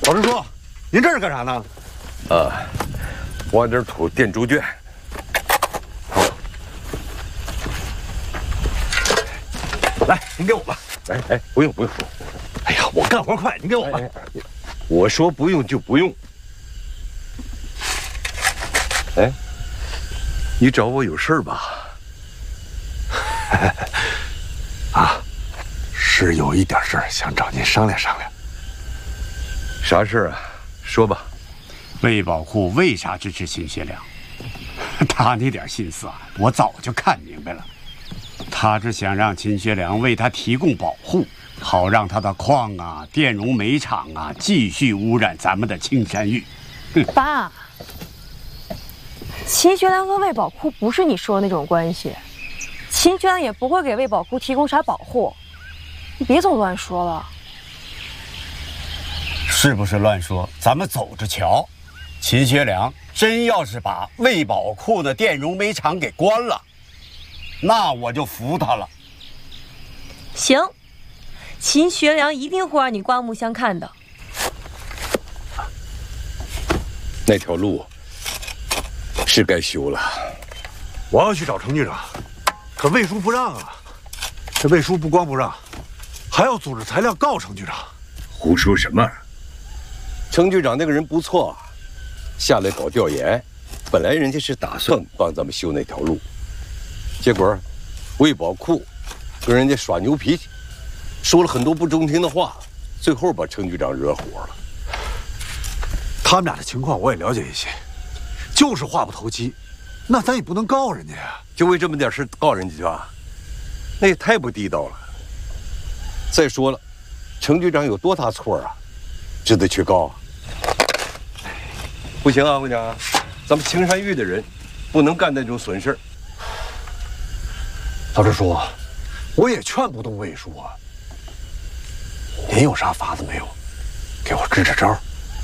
老师叔，您这是干啥呢？ 挖点土垫猪圈。好， 来，您给我吧。 哎，不用。 哎呀，我干活快，您给我吧。 我说不用就不用。哎，你找我有事儿吧？ 啊，是有一点事儿想找您商量商量。 啥事儿啊？说吧。 魏宝库为啥支持秦学良？他那点心思啊，我早就看明白了。他是想让秦学良为他提供保护，好让他的矿啊、电容煤厂啊继续污染咱们的青山玉。 爸，秦学良和魏宝库不是你说的那种关系，秦学良也不会给魏宝库提供啥保护，你别总乱说了。 是不是乱说？咱们走着瞧。秦学良真要是把魏宝库的电容煤厂给关了，那我就服他了。 行，秦学良一定会让你刮目相看的。 那条路是该修了。 我要去找程局长，可魏叔不让啊。这魏叔不光不让，还要组织材料告程局长。 胡说什么？程局长那个人不错，下来搞调研，本来人家是打算帮咱们修那条路，结果魏宝库跟人家耍牛脾气，说了很多不中听的话，最后把程局长惹火了。 他们俩的情况我也了解一些，就是话不投机，那咱也不能告人家呀。 就为这么点事告人家去啊？那也太不地道了。再说了，程局长有多大错啊，值得去告啊？不行啊，姑娘，咱们青山峪的人不能干那种损事。 老师叔，我也劝不动魏叔啊。您有啥法子没有？给我支支招。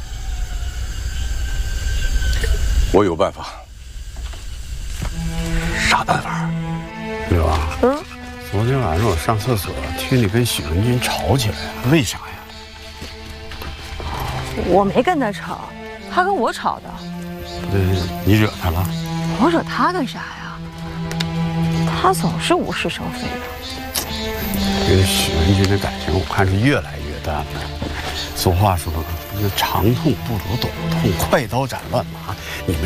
我有办法。 啥办法？ 对吧？昨天晚上我上厕所听你跟许文军吵起来了，为啥呀？ 我没跟他吵，他跟我吵的。 你惹他了？ 我惹他干啥呀？他总是无事生非的。 跟许文军的感情我看是越来越淡了。俗话说，长痛不如短痛，快刀斩乱麻。你们